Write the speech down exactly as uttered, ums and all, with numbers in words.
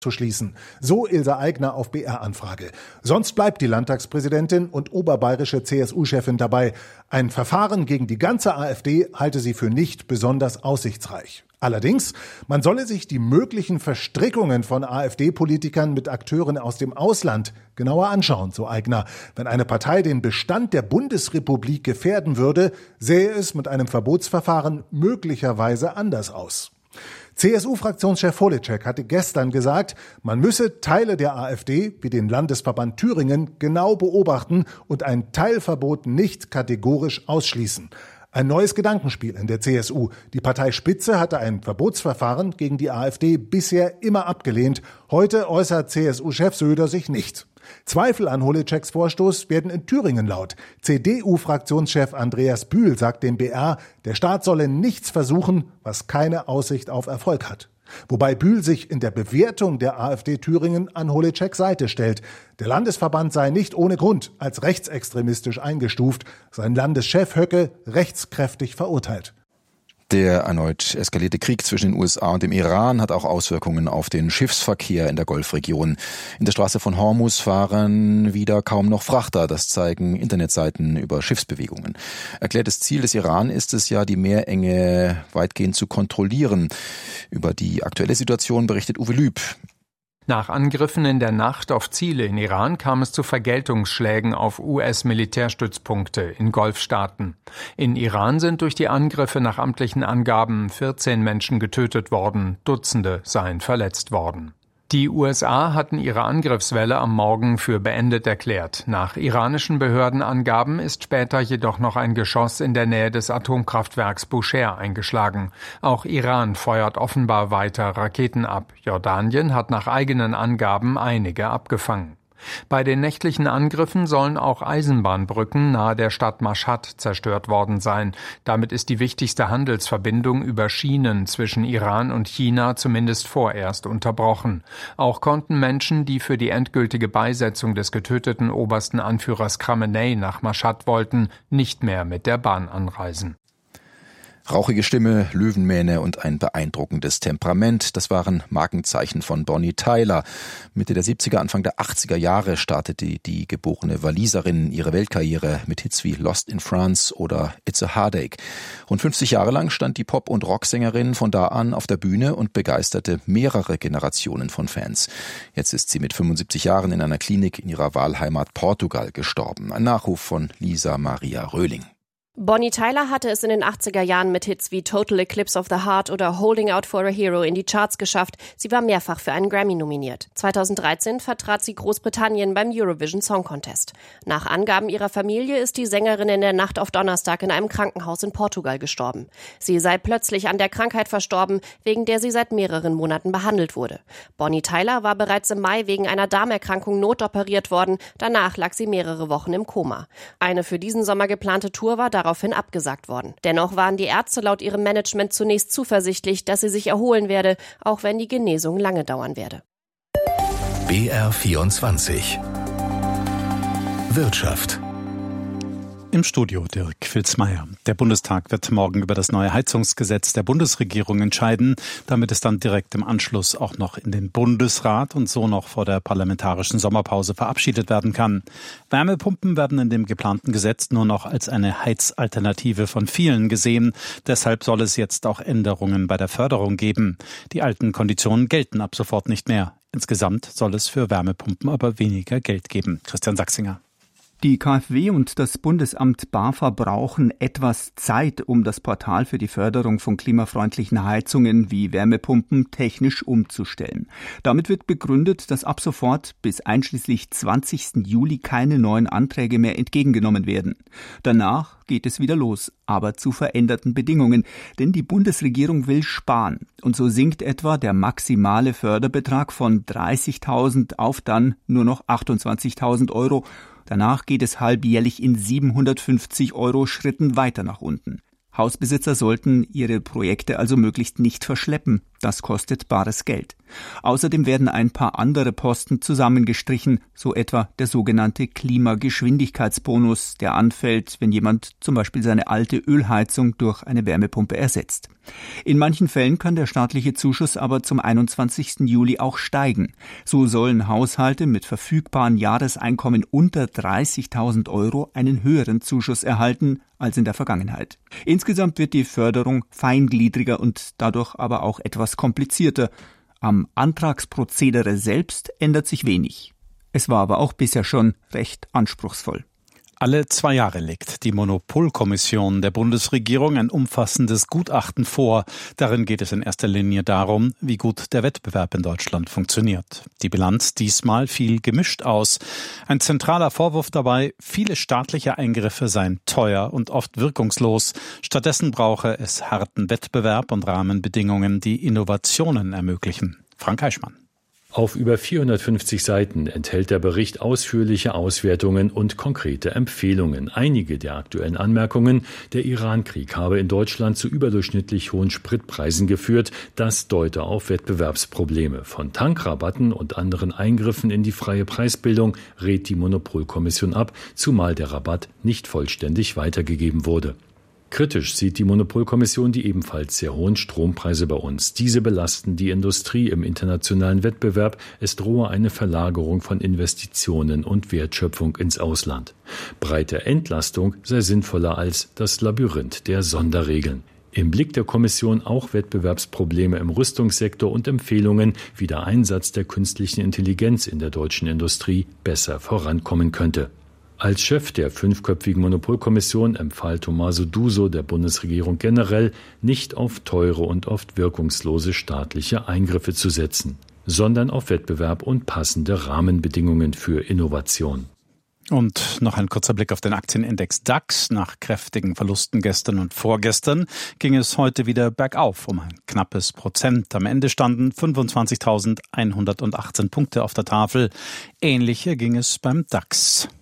zu schließen. So Ilse Aigner auf B R-Anfrage. Sonst bleibt die Landtagspräsidentin und oberbayerische C S U-Chefin dabei. Ein Verfahren gegen die ganze AfD halte sie für nicht besonders aussichtsreich. Allerdings, man solle sich die möglichen Verstrickungen von AfD-Politikern mit Akteuren aus dem Ausland genauer anschauen, so Aigner. Wenn eine Partei den Bestand der Bundesrepublik gefährden würde, sähe es mit einem Verbotsverfahren möglicherweise anders aus. C S U-Fraktionschef Holitschek hatte gestern gesagt, man müsse Teile der AfD, wie den Landesverband Thüringen, genau beobachten und ein Teilverbot nicht kategorisch ausschließen. Ein neues Gedankenspiel in der C S U. Die Parteispitze hatte ein Verbotsverfahren gegen die AfD bisher immer abgelehnt. Heute äußert C S U-Chef Söder sich nicht. Zweifel an Holitscheks Vorstoß werden in Thüringen laut. C D U-Fraktionschef Andreas Bühl sagt dem B R, der Staat solle nichts versuchen, was keine Aussicht auf Erfolg hat. Wobei Bühl sich in der Bewertung der AfD Thüringen an Holitscheks Seite stellt. Der Landesverband sei nicht ohne Grund als rechtsextremistisch eingestuft, sein Landeschef Höcke rechtskräftig verurteilt. Der erneut eskalierte Krieg zwischen den U S A und dem Iran hat auch Auswirkungen auf den Schiffsverkehr in der Golfregion. In der Straße von Hormuz fahren wieder kaum noch Frachter. Das zeigen Internetseiten über Schiffsbewegungen. Erklärtes Ziel des Iran ist es ja, die Meerenge weitgehend zu kontrollieren. Über die aktuelle Situation berichtet Uwe Lüb. Nach Angriffen in der Nacht auf Ziele in Iran kam es zu Vergeltungsschlägen auf U S-Militärstützpunkte in Golfstaaten. In Iran sind durch die Angriffe nach amtlichen Angaben vierzehn Menschen getötet worden, Dutzende seien verletzt worden. Die U S A hatten ihre Angriffswelle am Morgen für beendet erklärt. Nach iranischen Behördenangaben ist später jedoch noch ein Geschoss in der Nähe des Atomkraftwerks Bushehr eingeschlagen. Auch Iran feuert offenbar weiter Raketen ab. Jordanien hat nach eigenen Angaben einige abgefangen. Bei den nächtlichen Angriffen sollen auch Eisenbahnbrücken nahe der Stadt Mashhad zerstört worden sein. Damit ist die wichtigste Handelsverbindung über Schienen zwischen Iran und China zumindest vorerst unterbrochen. Auch konnten Menschen, die für die endgültige Beisetzung des getöteten obersten Anführers Khamenei nach Mashhad wollten, nicht mehr mit der Bahn anreisen. Rauchige Stimme, Löwenmähne und ein beeindruckendes Temperament, das waren Markenzeichen von Bonnie Tyler. Mitte der siebziger, Anfang der achtziger Jahre startete die geborene Waliserin ihre Weltkarriere mit Hits wie Lost in France oder It's a Heartache. Rund fünfzig Jahre lang stand die Pop- und Rocksängerin von da an auf der Bühne und begeisterte mehrere Generationen von Fans. Jetzt ist sie mit fünfundsiebzig Jahren in einer Klinik in ihrer Wahlheimat Portugal gestorben. Ein Nachruf von Lisa Maria Röhling. Bonnie Tyler hatte es in den achtziger Jahren mit Hits wie Total Eclipse of the Heart oder Holding Out for a Hero in die Charts geschafft. Sie war mehrfach für einen Grammy nominiert. zweitausenddreizehn vertrat sie Großbritannien beim Eurovision Song Contest. Nach Angaben ihrer Familie ist die Sängerin in der Nacht auf Donnerstag in einem Krankenhaus in Portugal gestorben. Sie sei plötzlich an der Krankheit verstorben, wegen der sie seit mehreren Monaten behandelt wurde. Bonnie Tyler war bereits im Mai wegen einer Darmerkrankung notoperiert worden. Danach lag sie mehrere Wochen im Koma. Eine für diesen Sommer geplante Tour war daraufhin abgesagt worden. Dennoch waren die Ärzte laut ihrem Management zunächst zuversichtlich, dass sie sich erholen werde, auch wenn die Genesung lange dauern werde. B R vierundzwanzig Wirtschaft. Im Studio Dirk Filzmeier. Der Bundestag wird morgen über das neue Heizungsgesetz der Bundesregierung entscheiden, damit es dann direkt im Anschluss auch noch in den Bundesrat und so noch vor der parlamentarischen Sommerpause verabschiedet werden kann. Wärmepumpen werden in dem geplanten Gesetz nur noch als eine Heizalternative von vielen gesehen. Deshalb soll es jetzt auch Änderungen bei der Förderung geben. Die alten Konditionen gelten ab sofort nicht mehr. Insgesamt soll es für Wärmepumpen aber weniger Geld geben. Christian Sachsinger. Die KfW und das Bundesamt BAFA brauchen etwas Zeit, um das Portal für die Förderung von klimafreundlichen Heizungen wie Wärmepumpen technisch umzustellen. Damit wird begründet, dass ab sofort bis einschließlich zwanzigsten Juli keine neuen Anträge mehr entgegengenommen werden. Danach geht es wieder los, aber zu veränderten Bedingungen, denn die Bundesregierung will sparen. Und so sinkt etwa der maximale Förderbetrag von dreißigtausend auf dann nur noch achtundzwanzigtausend Euro. Danach geht es halbjährlich in siebenhundertfünfzig Euro Schritten weiter nach unten. Hausbesitzer sollten ihre Projekte also möglichst nicht verschleppen. Das kostet bares Geld. Außerdem werden ein paar andere Posten zusammengestrichen, so etwa der sogenannte Klimageschwindigkeitsbonus, der anfällt, wenn jemand zum Beispiel seine alte Ölheizung durch eine Wärmepumpe ersetzt. In manchen Fällen kann der staatliche Zuschuss aber zum einundzwanzigsten Juli auch steigen. So sollen Haushalte mit verfügbaren Jahreseinkommen unter dreißigtausend Euro einen höheren Zuschuss erhalten als in der Vergangenheit. Insgesamt wird die Förderung feingliedriger und dadurch aber auch etwas komplizierter. Am Antragsprozedere selbst ändert sich wenig. Es war aber auch bisher schon recht anspruchsvoll. Alle zwei Jahre legt die Monopolkommission der Bundesregierung ein umfassendes Gutachten vor. Darin geht es in erster Linie darum, wie gut der Wettbewerb in Deutschland funktioniert. Die Bilanz diesmal fiel gemischt aus. Ein zentraler Vorwurf dabei, viele staatliche Eingriffe seien teuer und oft wirkungslos. Stattdessen brauche es harten Wettbewerb und Rahmenbedingungen, die Innovationen ermöglichen. Frank Heischmann. Auf über vierhundertfünfzig Seiten enthält der Bericht ausführliche Auswertungen und konkrete Empfehlungen. Einige der aktuellen Anmerkungen: Der Irankrieg habe in Deutschland zu überdurchschnittlich hohen Spritpreisen geführt. Das deute auf Wettbewerbsprobleme. Von Tankrabatten und anderen Eingriffen in die freie Preisbildung rät die Monopolkommission ab, zumal der Rabatt nicht vollständig weitergegeben wurde. Kritisch sieht die Monopolkommission die ebenfalls sehr hohen Strompreise bei uns. Diese belasten die Industrie im internationalen Wettbewerb. Es drohe eine Verlagerung von Investitionen und Wertschöpfung ins Ausland. Breite Entlastung sei sinnvoller als das Labyrinth der Sonderregeln. Im Blick der Kommission auch Wettbewerbsprobleme im Rüstungssektor und Empfehlungen, wie der Einsatz der künstlichen Intelligenz in der deutschen Industrie besser vorankommen könnte. Als Chef der fünfköpfigen Monopolkommission empfahl Tommaso Duso der Bundesregierung generell, nicht auf teure und oft wirkungslose staatliche Eingriffe zu setzen, sondern auf Wettbewerb und passende Rahmenbedingungen für Innovation. Und noch ein kurzer Blick auf den Aktienindex DAX. Nach kräftigen Verlusten gestern und vorgestern ging es heute wieder bergauf um ein knappes Prozent. Am Ende standen fünfundzwanzigtausendeinhundertachtzehn Punkte auf der Tafel. Ähnlich ging es beim DAX.